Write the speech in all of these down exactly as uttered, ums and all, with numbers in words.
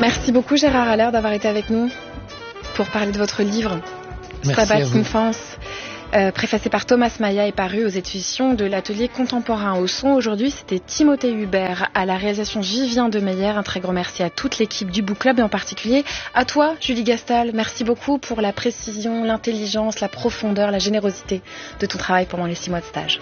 Merci beaucoup Gérard Allaire d'avoir été avec nous pour parler de votre livre Sabbath Infance, euh, préfacé par Thomas Maya et paru aux éditions de l'Atelier Contemporain. Au son aujourd'hui, c'était Timothée Hubert, à la réalisation Vivien Demeyer. Un très grand merci à toute l'équipe du Book Club et en particulier à toi Julie Gastal. Merci beaucoup pour la précision, l'intelligence, la profondeur, la générosité de ton travail pendant les six mois de stage.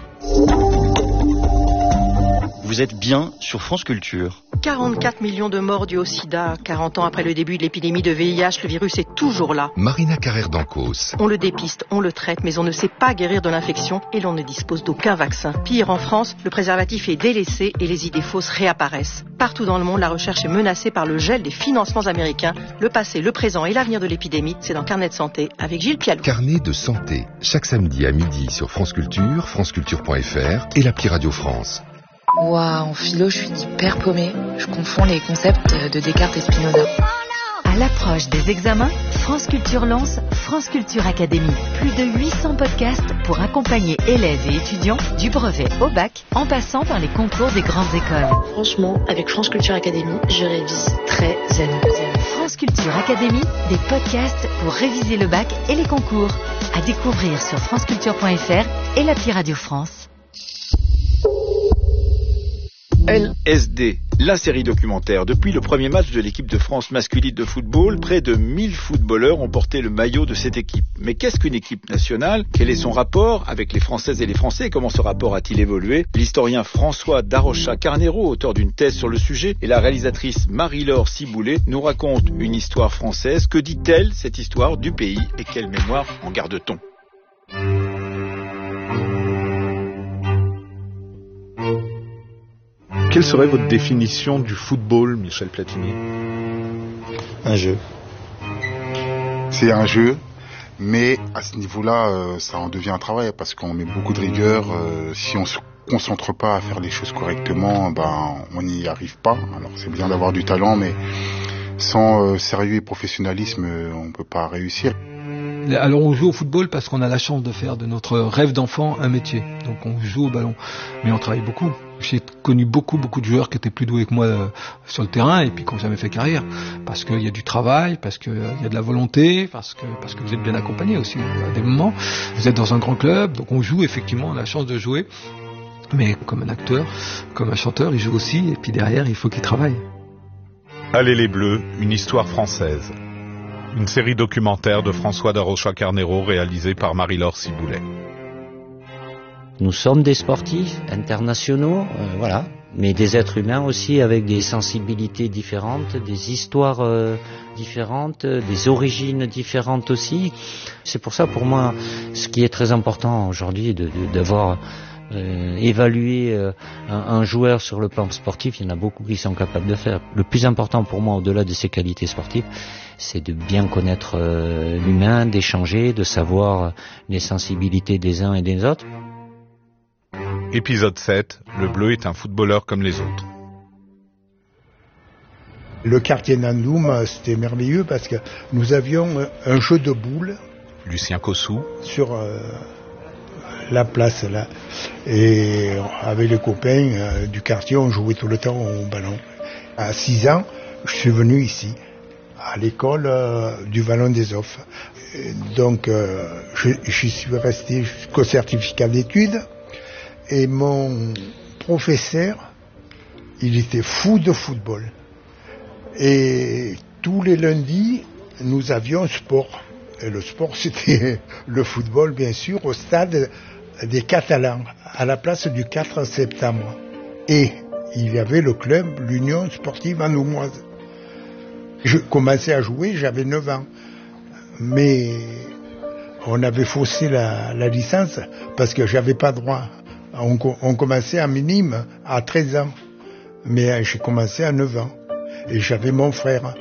Vous êtes bien sur France Culture. quarante-quatre millions de morts dus au sida. quarante ans après le début de l'épidémie de V I H, le virus est toujours là. Marina Carrère d'Ancos. On le dépiste, on le traite, mais on ne sait pas guérir de l'infection et l'on ne dispose d'aucun vaccin. Pire, en France, le préservatif est délaissé et les idées fausses réapparaissent. Partout dans le monde, la recherche est menacée par le gel des financements américains. Le passé, le présent et l'avenir de l'épidémie, c'est dans Carnet de santé avec Gilles Pialou. Carnet de santé, chaque samedi à midi sur France Culture, franceculture point f r et l'appli Radio France. Waouh, en philo, je suis hyper paumée. Je confonds les concepts de Descartes et Spinoza. À l'approche des examens, France Culture lance France Culture Academy. Plus de huit cents podcasts pour accompagner élèves et étudiants du brevet au bac, en passant par les concours des grandes écoles. Franchement, avec France Culture Academy, je révise très zen. France Culture Academy, des podcasts pour réviser le bac et les concours. À découvrir sur franceculture point f r et l'appli Radio France. L S D, la série documentaire. Depuis le premier match de l'équipe de France masculine de football, près de mille footballeurs ont porté le maillot de cette équipe. Mais qu'est-ce qu'une équipe nationale? Quel est son rapport avec les Françaises et les Français? Comment ce rapport a-t-il évolué? L'historien François Darocha Carnero, auteur d'une thèse sur le sujet, et la réalisatrice Marie-Laure Ciboulet nous racontent une histoire française. Que dit-elle, cette histoire du pays, et quelle mémoire en garde-t-on? Quelle serait votre définition du football, Michel Platini? Un jeu. C'est un jeu, mais à ce niveau-là, euh, ça en devient un travail parce qu'on met beaucoup de rigueur. Euh, si on se concentre pas à faire les choses correctement, ben on n'y arrive pas. Alors c'est bien d'avoir du talent, mais sans euh, sérieux et professionnalisme, euh, on peut pas réussir. Alors on joue au football parce qu'on a la chance de faire de notre rêve d'enfant un métier. Donc on joue au ballon, mais on travaille beaucoup. J'ai connu beaucoup beaucoup de joueurs qui étaient plus doués que moi euh, sur le terrain et puis qui n'ont jamais fait carrière. Parce qu'il y a du travail, parce qu'il euh, y a de la volonté, parce que parce que vous êtes bien accompagné aussi à des moments. Vous êtes dans un grand club, donc on joue effectivement, on a la chance de jouer. Mais comme un acteur, comme un chanteur, il joue aussi et puis derrière il faut qu'il travaille. Allez les Bleus, une histoire française. Une série documentaire de François Darocha Carnero réalisée par Marie-Laure Ciboulet. Nous sommes des sportifs internationaux, euh, voilà, mais des êtres humains aussi avec des sensibilités différentes, des histoires euh, différentes, des origines différentes aussi. C'est pour ça, pour moi, ce qui est très important aujourd'hui, de, de, d'avoir euh, évalué euh, un, un joueur sur le plan sportif, il y en a beaucoup qui sont capables de faire. Le plus important pour moi, au-delà de ses qualités sportives, c'est de bien connaître euh, l'humain, d'échanger, de savoir les sensibilités des uns et des autres. Épisode sept, le Bleu est un footballeur comme les autres. Le quartier Nandoum, c'était merveilleux parce que nous avions un jeu de boules. Lucien Cossou. Sur euh, la place là. Et avec les copains euh, du quartier, on jouait tout le temps au ballon. À six ans, je suis venu ici, à l'école euh, du Vallon des Offres. Et donc, euh, je, je suis resté jusqu'au certificat d'études. Et mon professeur, il était fou de football. Et tous les lundis, nous avions sport. Et le sport, c'était le football, bien sûr, au stade des Catalans, à la place du quatre septembre. Et il y avait le club, l'Union sportive annoumoise. Je commençais à jouer, j'avais neuf ans. Mais on avait faussé la, la licence parce que j'avais pas droit. On, on commençait à minime à treize ans, mais j'ai commencé à neuf ans. Et j'avais mon frère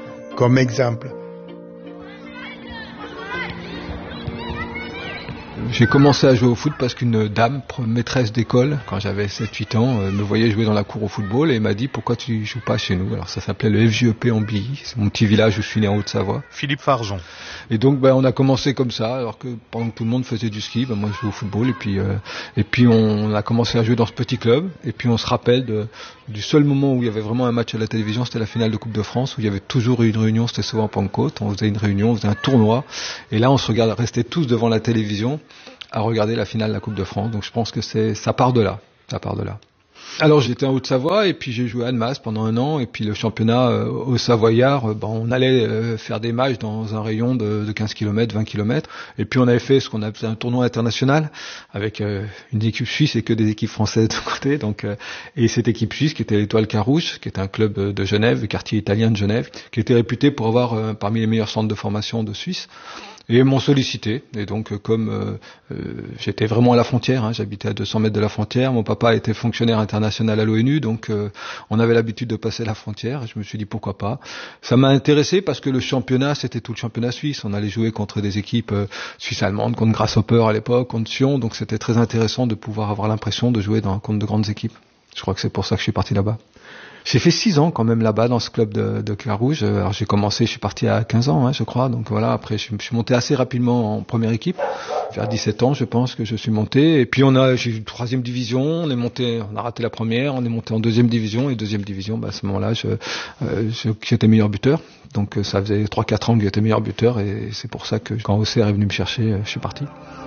comme exemple. J'ai commencé à jouer au foot parce qu'une dame, maîtresse d'école, quand j'avais sept huit ans, me voyait jouer dans la cour au football et m'a dit pourquoi tu joues pas chez nous. Alors ça s'appelait le F J E P en Billy, c'est mon petit village où je suis né en Haute-Savoie. Philippe Farjon. Et donc ben, on a commencé comme ça, alors que pendant que tout le monde faisait du ski, ben, moi je jouais au football et puis euh, et puis on a commencé à jouer dans ce petit club et puis on se rappelle de, du seul moment où il y avait vraiment un match à la télévision, c'était la finale de Coupe de France où il y avait toujours une réunion, c'était souvent en Pentecôte, on faisait une réunion, on faisait un tournoi et là on se regardait, restait tous devant la télévision à regarder la finale de la Coupe de France. Donc je pense que c'est ça part de là, ça part de là. Alors j'étais en Haute-Savoie et puis j'ai joué à Annemasse pendant un an et puis le championnat euh, au Savoyard, euh, ben, on allait euh, faire des matchs dans un rayon de, de quinze kilomètres, vingt kilomètres et puis on avait fait ce qu'on appelait un tournoi international avec euh, une équipe suisse et que des équipes françaises de côté. Donc euh, et cette équipe suisse qui était l'Étoile Carouge, qui était un club de Genève, le quartier italien de Genève, qui était réputé pour avoir euh, parmi les meilleurs centres de formation de Suisse. Et m'ont sollicité. Et donc, euh, comme euh, euh, j'étais vraiment à la frontière, hein, j'habitais à deux cents mètres de la frontière, mon papa était fonctionnaire international à l'ONU, donc euh, on avait l'habitude de passer la frontière. Et je me suis dit pourquoi pas. Ça m'a intéressé parce que le championnat, c'était tout le championnat suisse. On allait jouer contre des équipes euh, suisses-allemandes, contre Grasshopper à l'époque, contre Sion. Donc c'était très intéressant de pouvoir avoir l'impression de jouer dans, contre de grandes équipes. Je crois que c'est pour ça que je suis parti là-bas. J'ai fait six ans quand même là-bas dans ce club de, de Carouge. Alors j'ai commencé, je suis parti à quinze ans, hein, je crois. Donc voilà, après je, je suis monté assez rapidement en première équipe. Vers dix-sept ans, je pense que je suis monté. Et puis on a, j'ai eu une troisième division. On est monté, on a raté la première. On est monté en deuxième division. Et deuxième division, bah, à ce moment-là, je, euh, je, j'étais meilleur buteur. Donc ça faisait trois quatre ans que j'étais meilleur buteur. Et c'est pour ça que quand O C R est venu me chercher, je suis parti.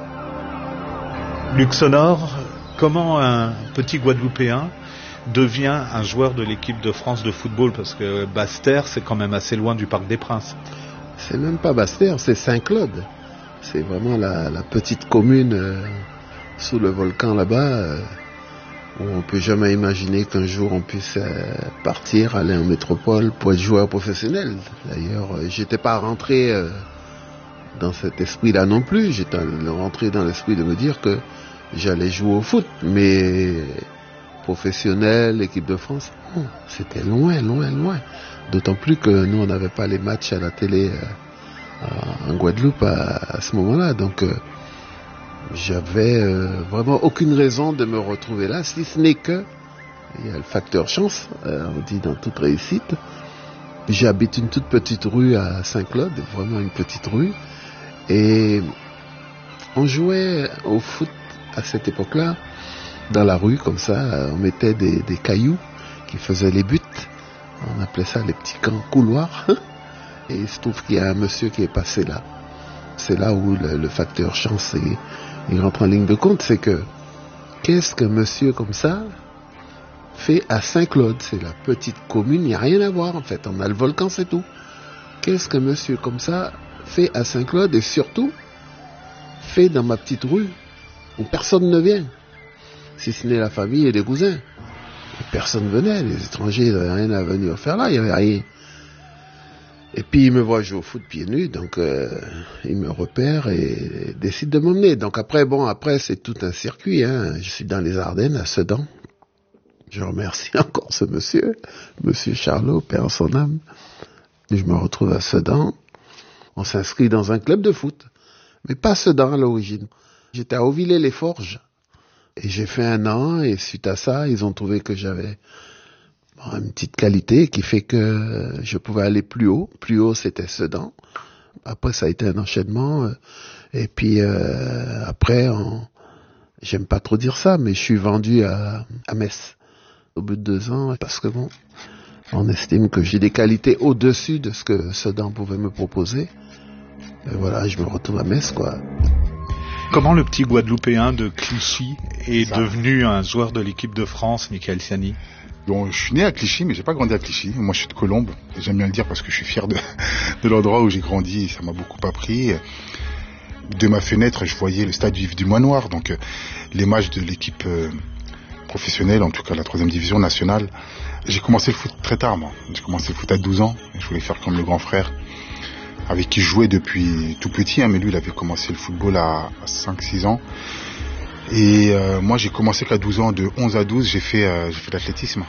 Luc Sonor, comment un petit Guadeloupéen devient un joueur de l'équipe de France de football, parce que Basse-Terre, c'est quand même assez loin du Parc des Princes. C'est même pas Basse-Terre, c'est Saint-Claude. C'est vraiment la, la petite commune euh, sous le volcan là-bas, euh, où on peut jamais imaginer qu'un jour on puisse euh, partir, aller en métropole pour être joueur professionnel. D'ailleurs, euh, j'étais pas rentré euh, dans cet esprit-là non plus. J'étais rentré dans l'esprit de me dire que j'allais jouer au foot, mais professionnel, équipe de France, non, c'était loin, loin, loin. D'autant plus que nous, on n'avait pas les matchs à la télé euh, en Guadeloupe à, à ce moment-là. Donc, euh, j'avais euh, vraiment aucune raison de me retrouver là, si ce n'est que, il y a le facteur chance, euh, on dit dans toute réussite. J'habite une toute petite rue à Saint-Claude, vraiment une petite rue. Et on jouait au foot à cette époque-là. Dans la rue, comme ça, on mettait des, des cailloux qui faisaient les buts. On appelait ça les petits camps couloirs. Et il se trouve qu'il y a un monsieur qui est passé là. C'est là où le, le facteur chance est, il rentre en ligne de compte. C'est que, qu'est-ce qu'un monsieur comme ça fait à Saint-Claude? C'est la petite commune, il n'y a rien à voir en fait. On a le volcan, c'est tout. Qu'est-ce qu'un monsieur comme ça fait à Saint-Claude et surtout fait dans ma petite rue où personne ne vient? Si ce n'est la famille et les cousins. Et personne venait, les étrangers, ils n'avaient rien à venir faire là, il n'y avait rien. Et puis il me voit jouer au foot pieds nus, donc euh, il me repère et décide de m'emmener. Donc après, bon, après c'est tout un circuit, hein. Je suis dans les Ardennes, à Sedan. Je remercie encore ce monsieur, monsieur Charlot, père en son âme. Et je me retrouve à Sedan. On s'inscrit dans un club de foot, mais pas Sedan à l'origine. J'étais à Auvillers-les-Forges. Et j'ai fait un an, et suite à ça, ils ont trouvé que j'avais bon, une petite qualité qui fait que je pouvais aller plus haut. Plus haut, c'était Sedan. Après, ça a été un enchaînement. Et puis, euh, après, on... j'aime pas trop dire ça, mais je suis vendu à, à Metz au bout de deux ans, parce que bon, on estime que j'ai des qualités au-dessus de ce que Sedan pouvait me proposer. Et voilà, je me retrouve à Metz, quoi. Comment le petit Guadeloupéen de Clichy est Ça. devenu un joueur de l'équipe de France, Michael Siani? Bon, je suis né à Clichy, mais j'ai pas grandi à Clichy. Moi, je suis de Colombes. Et j'aime bien le dire parce que je suis fier de, de l'endroit où j'ai grandi. Ça m'a beaucoup appris. De ma fenêtre, je voyais le stade vif du Mois Noir. Donc, les matchs de l'équipe euh, professionnelle, en tout cas la troisième division nationale. J'ai commencé le foot très tard, moi. J'ai commencé le foot à douze ans. Et je voulais faire comme le grand frère, avec qui je jouais depuis tout petit, hein, mais lui il avait commencé le football à, à cinq six ans. Et euh, moi j'ai commencé qu'à douze ans, de onze à douze j'ai fait, euh, j'ai fait l'athlétisme.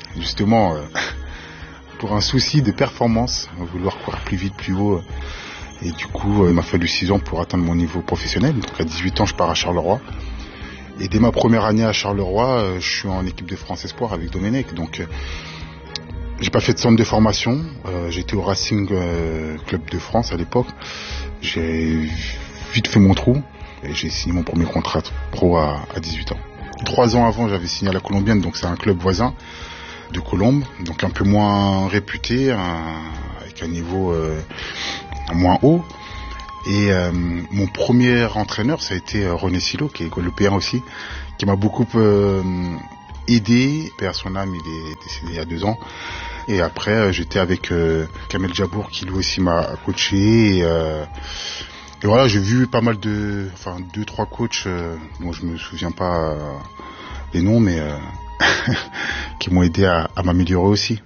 Justement, euh, pour un souci de performance, vouloir courir plus vite, plus haut. Et du coup, il m'a fallu six ans pour atteindre mon niveau professionnel. Donc à dix-huit ans, je pars à Charleroi. Et dès ma première année à Charleroi, je suis en équipe de France Espoir avec Domenech. Donc j'ai pas fait de centre de formation. Euh, j'étais au Racing euh, Club de France à l'époque. J'ai vite fait mon trou et j'ai signé mon premier contrat pro à, à dix-huit ans. Trois ans avant, j'avais signé à la Colombienne, donc c'est un club voisin de Colombes, donc un peu moins réputé, un, avec un niveau euh, moins haut. Et euh, mon premier entraîneur, ça a été René Silo, qui est guadeloupéen aussi, qui m'a beaucoup euh, aidé. Père son âme, il est décédé il y a deux ans. Et après, euh, j'étais avec euh, Kamel Jabour, qui lui aussi m'a coaché. Et, euh, et voilà, j'ai vu pas mal de, enfin deux, trois coachs euh, dont je me souviens pas euh, les noms, mais euh, qui m'ont aidé à, à m'améliorer aussi.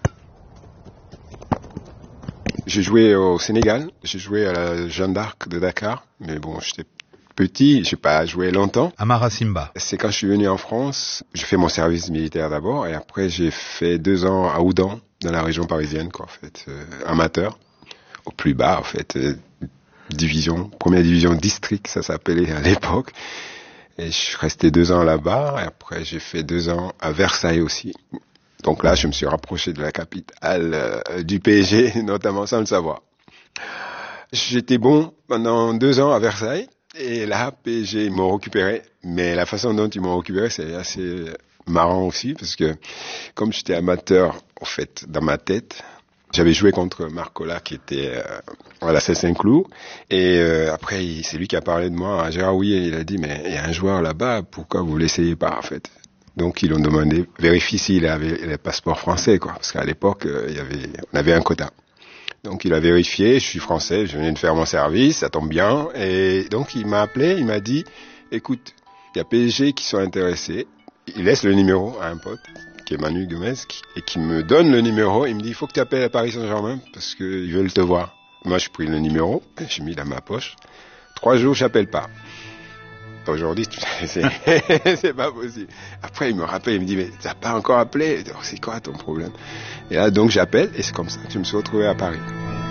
J'ai joué au Sénégal, j'ai joué à la Jeanne d'Arc de Dakar, mais bon, j'étais petit, j'ai pas joué longtemps. Amara Simba. C'est quand je suis venu en France, j'ai fait mon service militaire d'abord, et après j'ai fait deux ans à Oudan, dans la région parisienne, quoi, en fait, euh, amateur, au plus bas, en fait, euh, division, première division district, ça s'appelait à l'époque. Et je suis resté deux ans là-bas, et après j'ai fait deux ans à Versailles aussi. Donc là, je me suis rapproché de la capitale euh, du P S G, notamment sans le savoir. J'étais bon pendant deux ans à Versailles, et là, P S G, ils m'ont récupéré. Mais la façon dont ils m'ont récupéré, c'est assez marrant aussi, parce que comme j'étais amateur, en fait, dans ma tête, j'avais joué contre Marcola, qui était euh, à la Saint-Cloud, et euh, après, il, c'est lui qui a parlé de moi à Gérard Houllier. Il a dit, mais il y a un joueur là-bas, pourquoi vous l'essayez pas, en fait? Donc ils l'ont demandé, vérifie s'il avait le passeport français, quoi, parce qu'à l'époque euh, il y avait, on avait un quota. Donc il a vérifié, je suis français, je venais de faire mon service, ça tombe bien, et donc il m'a appelé, il m'a dit, écoute, il y a P S G qui sont intéressés, il laisse le numéro à un pote qui est Manu Gomez, et qui me donne le numéro, il me dit, il faut que tu appelles à Paris Saint-Germain parce qu'ils veulent te voir. Moi j'ai pris le numéro, j'ai mis dans ma poche, trois jours j'appelle pas. Aujourd'hui, c'est, c'est pas possible. Après, il me rappelle, il me dit, mais t'as pas encore appelé? C'est quoi ton problème? Et là, donc, j'appelle, et c'est comme ça que je me suis retrouvé à Paris.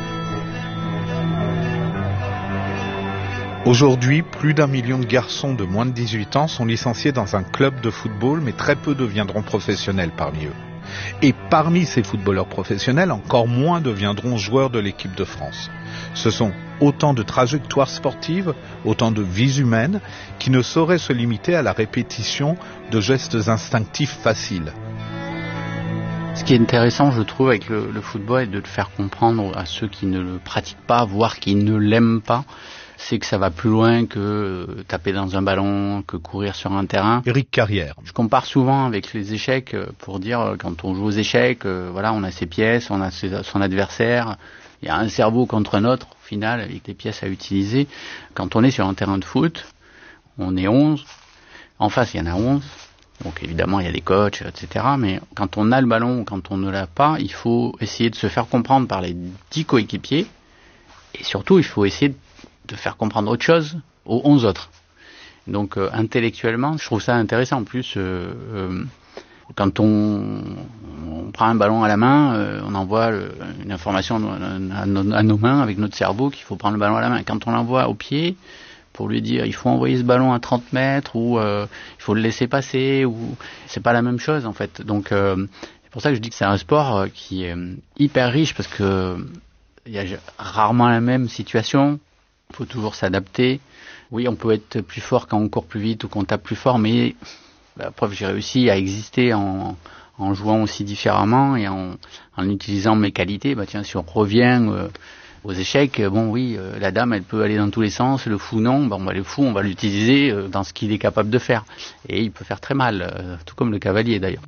Aujourd'hui, plus d'un million de garçons de moins de dix-huit ans sont licenciés dans un club de football, mais très peu deviendront professionnels parmi eux. Et parmi ces footballeurs professionnels, encore moins deviendront joueurs de l'équipe de France. Ce sont autant de trajectoires sportives, autant de vies humaines, qui ne sauraient se limiter à la répétition de gestes instinctifs faciles. Ce qui est intéressant, je trouve, avec le, le football, est de le faire comprendre à ceux qui ne le pratiquent pas, voire qui ne l'aiment pas, c'est que ça va plus loin que taper dans un ballon, que courir sur un terrain. Éric Carrière. Je compare souvent avec les échecs pour dire, quand on joue aux échecs, voilà, on a ses pièces, on a ses, son adversaire, il y a un cerveau contre un autre, au final, avec des pièces à utiliser. Quand on est sur un terrain de foot, on est onze, en face il y en a onze, donc évidemment il y a des coachs, et cetera. Mais quand on a le ballon ou quand on ne l'a pas, il faut essayer de se faire comprendre par les dix coéquipiers, et surtout il faut essayer de de faire comprendre autre chose aux onze autres. Donc euh, intellectuellement, je trouve ça intéressant. En plus, euh, euh, quand on, on prend un ballon à la main, euh, on envoie le, une information à nos, à nos mains avec notre cerveau qu'il faut prendre le ballon à la main. Quand on l'envoie au pied, pour lui dire il faut envoyer ce ballon à trente mètres ou euh, il faut le laisser passer, ou c'est pas la même chose en fait. Donc euh, c'est pour ça que je dis que c'est un sport qui est hyper riche, parce que il y a rarement la même situation. Il faut toujours s'adapter. Oui, on peut être plus fort quand on court plus vite ou qu'on tape plus fort, mais la preuve, j'ai réussi à exister en, en jouant aussi différemment et en, en utilisant mes qualités. Bah tiens, si on revient euh, aux échecs, bon oui, euh, la dame, elle peut aller dans tous les sens, le fou non. Bon, bah, le fou, on va l'utiliser euh, dans ce qu'il est capable de faire. Et il peut faire très mal, euh, tout comme le cavalier d'ailleurs.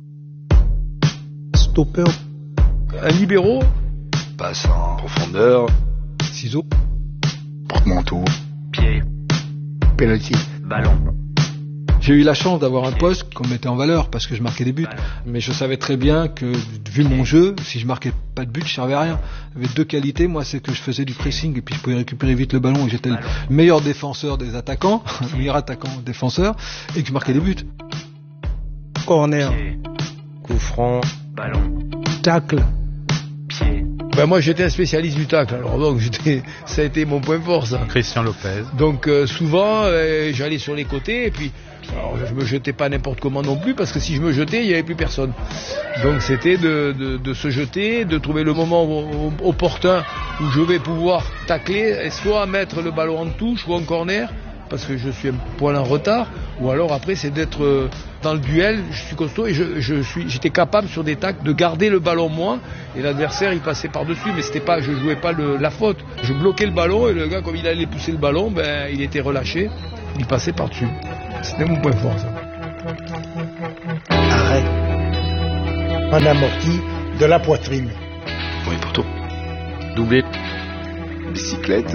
Stopper. Un libéro. Passe en profondeur. Ciseaux. Porte-manteau. Pied. Penalty. Ballon. J'ai eu la chance d'avoir un poste qu'on mettait en valeur parce que je marquais des buts. Mais je savais très bien que, vu mon jeu, si je marquais pas de but, je servais à rien. J'avais deux qualités. Moi, c'est que je faisais du pressing et puis je pouvais récupérer vite le ballon et j'étais le meilleur défenseur des attaquants, le meilleur attaquant défenseur, et que je marquais des buts. Corner. Pied. Coup franc. Ballon. Tacle. Pied. Ben moi j'étais un spécialiste du tacle, alors donc j'étais, ça a été mon point fort ça. Christian Lopez. Donc euh, souvent euh, j'allais sur les côtés et puis alors, je me jetais pas n'importe comment non plus parce que si je me jetais il y avait plus personne. Donc c'était de, de, de se jeter, de trouver le moment opportun où je vais pouvoir tacler et soit mettre le ballon en touche ou en corner parce que je suis un poil en retard, ou alors après c'est d'être euh, dans le duel, je suis costaud et je, je suis, j'étais capable sur des tacles de garder le ballon moi et l'adversaire il passait par-dessus, mais c'était pas, je jouais pas le, la faute, je bloquais le ballon et le gars comme il allait pousser le ballon, ben il était relâché, il passait par-dessus. C'était mon point fort ça. Arrête. En amorti de la poitrine. Oui, pour tout. Doublé. Bicyclette.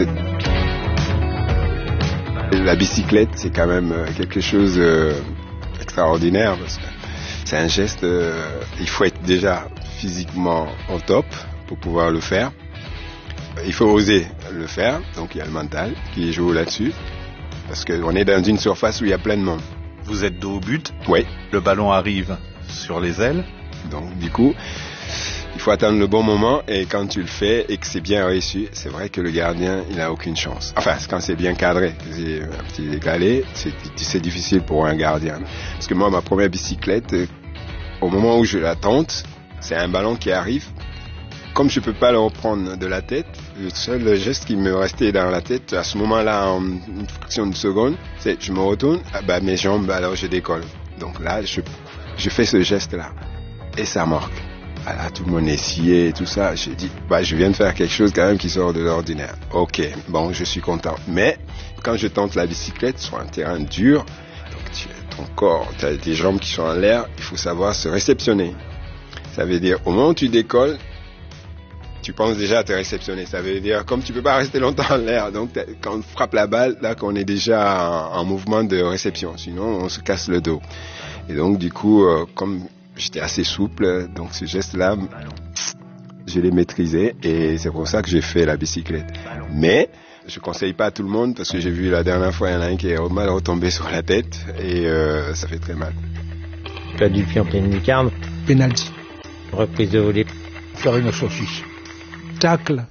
La bicyclette, c'est quand même quelque chose d'extraordinaire parce que c'est un geste, euh, il faut être déjà physiquement au top pour pouvoir le faire. Il faut oser le faire, donc il y a le mental qui joue là-dessus parce qu'on est dans une surface où il y a plein de monde. Vous êtes dos au but. Oui. Le ballon arrive sur les ailes. Donc du coup, il faut attendre le bon moment et quand tu le fais et que c'est bien réussi, c'est vrai que le gardien, il n'a aucune chance. Enfin, quand c'est bien cadré, c'est un petit décalé, c'est, c'est difficile pour un gardien. Parce que moi, ma première bicyclette, au moment où je la tente, c'est un ballon qui arrive. Comme je ne peux pas le reprendre de la tête, le seul geste qui me restait dans la tête, à ce moment-là, en une fraction de seconde, c'est je me retourne, ah bah, mes jambes, alors je décolle. Donc là, je, je fais ce geste-là. Et ça marque. Alors, tout le monde est scié et tout ça. J'ai dit, bah, je viens de faire quelque chose quand même qui sort de l'ordinaire. Ok, bon, je suis content. Mais quand je tente la bicyclette sur un terrain dur, donc tu as ton corps, tu as tes jambes qui sont en l'air, il faut savoir se réceptionner. Ça veut dire, au moment où tu décolles, tu penses déjà à te réceptionner. Ça veut dire, comme tu peux pas rester longtemps en l'air, donc quand on frappe la balle, là, qu'on est déjà en, en mouvement de réception. Sinon, on se casse le dos. Et donc, du coup, euh, comme j'étais assez souple, donc ce geste-là, je l'ai maîtrisé et c'est pour ça que j'ai fait la bicyclette. Mais je conseille pas à tout le monde parce que j'ai vu la dernière fois, il y en a un qui est mal retombé sur la tête et euh, ça fait très mal. Plat du pied en pleine lucarne. Penalty. Reprise de volée. Faire une saucisse. Tacle.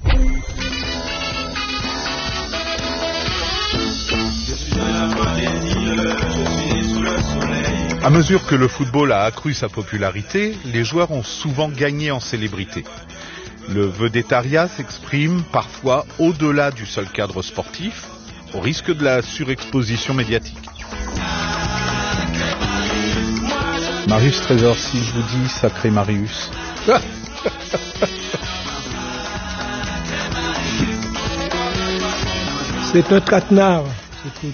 À mesure que le football a accru sa popularité, les joueurs ont souvent gagné en célébrité. Le vedettariat s'exprime parfois au-delà du seul cadre sportif, au risque de la surexposition médiatique. Marius Trésor, si je vous dis sacré Marius. C'est un traquenard. Écoute.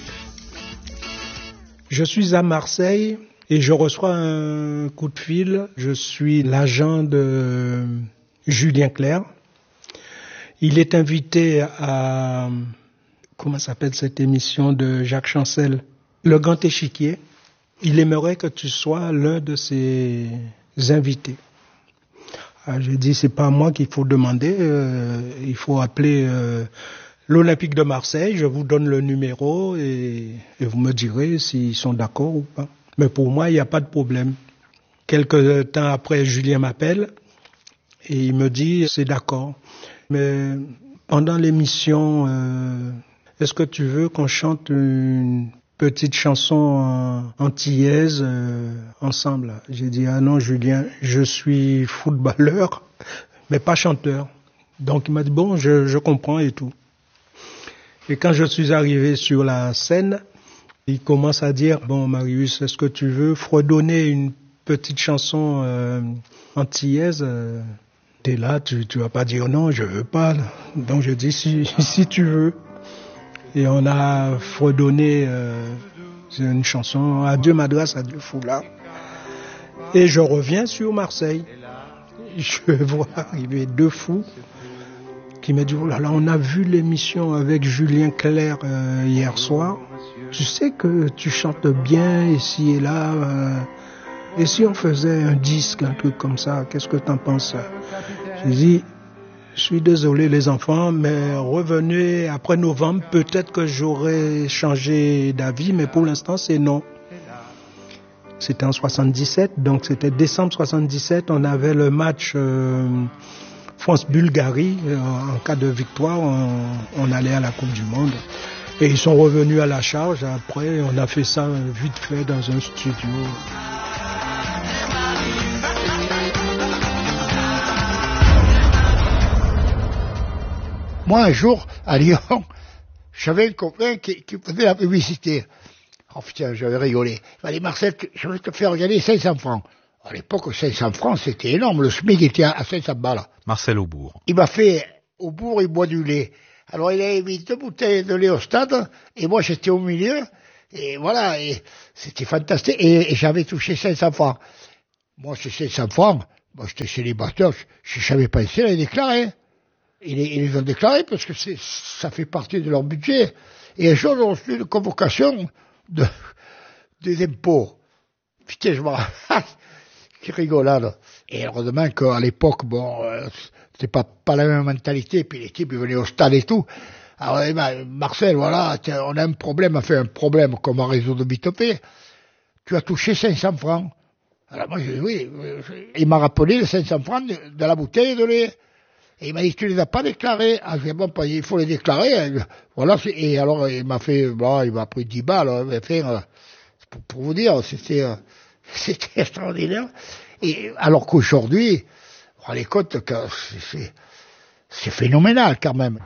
Je suis à Marseille et je reçois un coup de fil. Je suis l'agent de Julien Clerc. Il est invité à, comment s'appelle cette émission de Jacques Chancel, Le Grand Échiquier. Il aimerait que tu sois l'un de ses invités. Ah, je dis, c'est pas à moi qu'il faut demander, euh, il faut appeler euh, l'Olympique de Marseille, je vous donne le numéro et, et vous me direz s'ils sont d'accord ou pas. Mais pour moi, il n'y a pas de problème. Quelques temps après, Julien m'appelle et il me dit, c'est d'accord. Mais pendant l'émission, euh, est-ce que tu veux qu'on chante une petite chanson antillaise euh, ensemble? J'ai dit, ah non Julien, je suis footballeur, mais pas chanteur. Donc il m'a dit, bon, je, je comprends et tout. Et quand je suis arrivé sur la scène, il commence à dire, bon Marius, est-ce que tu veux fredonner une petite chanson euh, antillaise? T'es là, tu, tu vas pas dire non, je veux pas. Donc je dis, si, si tu veux. Et on a fredonné euh, une chanson, Adieu Madras, adieu Foula. Et je reviens sur Marseille. Je vois arriver deux fous qui me disent, oh là là, on a vu l'émission avec Julien Clerc euh, hier soir. Tu sais que tu chantes bien ici et là. Euh, et si on faisait un disque, un truc comme ça, qu'est-ce que t'en penses? J'ai dit, je suis désolé les enfants, mais revenez après novembre, peut-être que j'aurai changé d'avis, mais pour l'instant c'est non. C'était en soixante-dix-sept, donc c'était décembre soixante-dix-sept, on avait le match euh, France-Bulgarie. En cas de victoire, on, on allait à la Coupe du Monde. Et ils sont revenus à la charge. Après, on a fait ça vite fait dans un studio. Moi, un jour, à Lyon, j'avais un copain qui, qui faisait la publicité. Oh putain, j'avais rigolé. Il m'a dit, Marcel, je vais te faire gagner cinq cents francs. À l'époque, cinq cents francs, c'était énorme. Le SMIC était à cinq cents balles. Marcel Aubourg. Il m'a fait, Aubourg, il boit du lait. Alors, il a mis deux bouteilles de lait au stade, et moi, j'étais au milieu. Et voilà, et c'était fantastique. Et, et j'avais touché cinq cents francs. Moi, c'est cinq cents francs. Moi, j'étais célibataire. Je n'ai jamais pensé à les déclarer. Ils, ils les ont déclarés parce que c'est, ça fait partie de leur budget. Et un jour, ils ont reçu une convocation de, des impôts. Putain, je me rappelle. Quelle rigolade. Et heureusement qu'à l'époque, bon, euh, c'était pas, pas la même mentalité. Puis les types, ils venaient au stade et tout. Alors, eh ben, Marcel, voilà, on a un problème, on a fait un problème, comment résoudre vite fait. Tu as touché cinq cents francs. Alors moi, je dis oui. Il m'a rappelé les cinq cents francs de, de la bouteille de lait. Et il m'a dit, tu les as pas déclarés. Ah, j'ai bon, il faut les déclarer. Voilà, et alors, il m'a fait, bon, il m'a pris dix balles. Enfin, pour, pour vous dire, c'était, c'était extraordinaire. Et alors qu'aujourd'hui, vous vous rendez compte que c'est, c'est phénoménal quand même.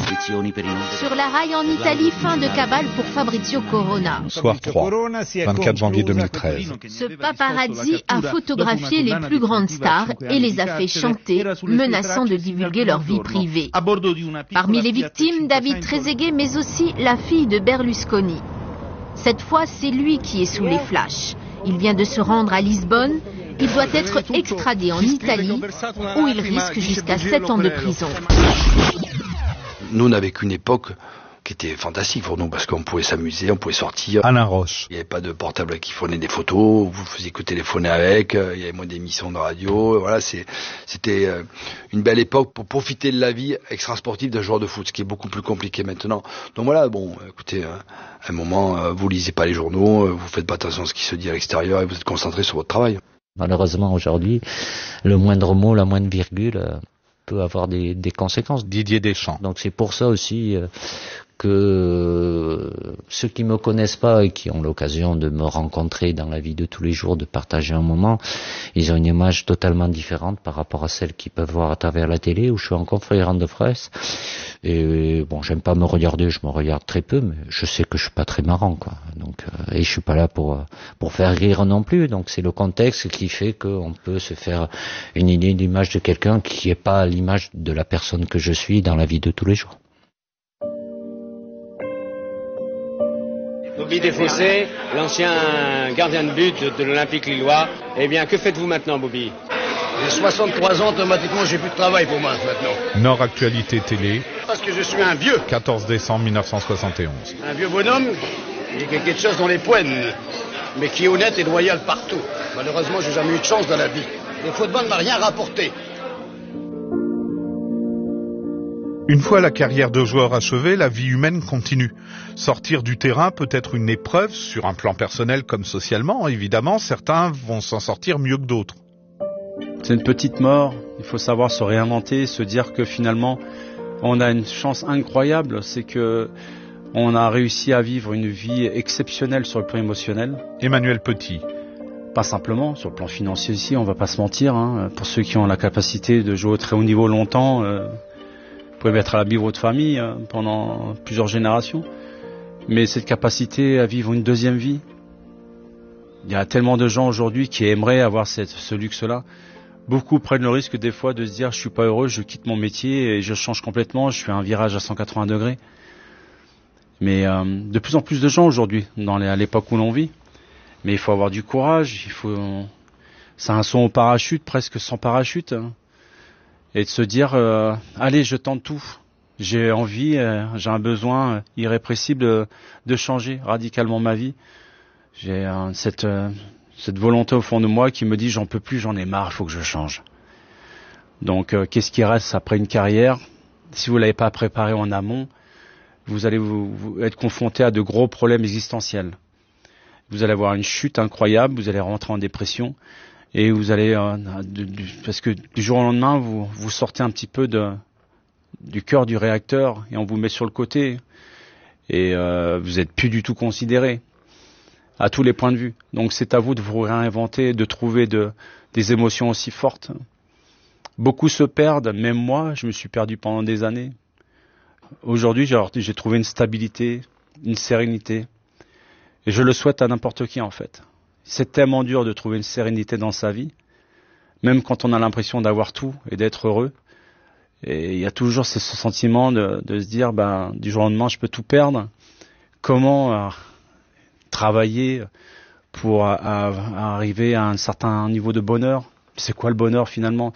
Sur la rail en Italie, fin de cabale pour Fabrizio Corona. Soir trois, vingt-quatre janvier deux mille treize. Ce paparazzi a photographié les plus grandes stars et les a fait chanter, menaçant de divulguer leur vie privée. Parmi les victimes, David Trezeguet, mais aussi la fille de Berlusconi. Cette fois, c'est lui qui est sous les flashs. Il vient de se rendre à Lisbonne. Il doit être extradé en Italie, où il risque jusqu'à sept ans de prison. Nous, on a vécu une époque qui était fantastique pour nous, parce qu'on pouvait s'amuser, on pouvait sortir. Alain Roche. Il n'y avait pas de portable qui prenait des photos, vous faisiez que téléphoner avec, il y avait moins d'émissions de radio, voilà, c'est, c'était une belle époque pour profiter de la vie extra-sportive d'un joueur de foot, ce qui est beaucoup plus compliqué maintenant. Donc voilà, bon, écoutez, à un moment, vous lisez pas les journaux, vous faites pas attention à ce qui se dit à l'extérieur et vous êtes concentré sur votre travail. Malheureusement, aujourd'hui, le moindre mot, la moindre virgule peut avoir des, des conséquences. Didier Deschamps. Donc c'est pour ça aussi euh, que ceux qui me connaissent pas et qui ont l'occasion de me rencontrer dans la vie de tous les jours, de partager un moment, ils ont une image totalement différente par rapport à celle qu'ils peuvent voir à travers la télé, où je suis en conférence de presse. Et bon, j'aime pas me regarder, je me regarde très peu, mais je sais que je suis pas très marrant, quoi. Donc, euh, et je suis pas là pour pour faire rire non plus. Donc c'est le contexte qui fait qu'on peut se faire une idée d'image de quelqu'un qui est pas l'image de la personne que je suis dans la vie de tous les jours. Bobby Desfossés, l'ancien gardien de but de l'Olympique lillois. Eh bien, que faites-vous maintenant, Bobby ? J'ai soixante-trois ans, automatiquement, j'ai plus de travail pour moi maintenant. Nord Actualité Télé. Parce que je suis un vieux. quatorze décembre mille neuf cent soixante et onze. Un vieux bonhomme, il y a quelque chose dans les poignes, mais qui est honnête et loyal partout. Malheureusement, j'ai jamais eu de chance dans la vie. Le football m'a rien rapporté. Une fois la carrière de joueur achevée, la vie humaine continue. Sortir du terrain peut être une épreuve, sur un plan personnel comme socialement. Évidemment, certains vont s'en sortir mieux que d'autres. C'est une petite mort, il faut savoir se réinventer, se dire que finalement, on a une chance incroyable, c'est que on a réussi à vivre une vie exceptionnelle sur le plan émotionnel. Emmanuel Petit. Pas simplement, sur le plan financier aussi, on va pas se mentir, hein. Pour ceux qui ont la capacité de jouer au très haut niveau longtemps, euh, vous pouvez mettre à l'abri votre famille euh, pendant plusieurs générations. Mais cette capacité à vivre une deuxième vie, il y a tellement de gens aujourd'hui qui aimeraient avoir cette, ce luxe-là. Beaucoup prennent le risque des fois de se dire je suis pas heureux, je quitte mon métier et je change complètement, je fais un virage à cent quatre-vingts degrés. Mais euh, de plus en plus de gens aujourd'hui, dans les, à l'époque où l'on vit. Mais il faut avoir du courage, il faut, c'est un saut au parachute, presque sans parachute, hein. Et de se dire euh, allez, je tente tout. J'ai envie, euh, j'ai un besoin irrépressible de, de changer radicalement ma vie. J'ai euh, cette euh, cette volonté au fond de moi qui me dit j'en peux plus, j'en ai marre, il faut que je change. Donc euh, qu'est-ce qui reste après une carrière ? Si vous l'avez pas préparé en amont, vous allez vous, vous être confronté à de gros problèmes existentiels. Vous allez avoir une chute incroyable, vous allez rentrer en dépression Et vous allez, euh, de, du, parce que du jour au lendemain, vous, vous sortez un petit peu de, du cœur du réacteur et on vous met sur le côté. Et euh, vous n'êtes plus du tout considéré à tous les points de vue. Donc c'est à vous de vous réinventer, de trouver de, des émotions aussi fortes. Beaucoup se perdent, même moi, je me suis perdu pendant des années. Aujourd'hui, j'ai, j'ai trouvé une stabilité, une sérénité. Et je le souhaite à n'importe qui, en fait. C'est tellement dur de trouver une sérénité dans sa vie, même quand on a l'impression d'avoir tout et d'être heureux. Et il y a toujours ce, ce sentiment de, de se dire, ben, du jour au lendemain, je peux tout perdre. Comment euh, travailler pour à, à arriver à un certain niveau de bonheur? C'est quoi le bonheur finalement?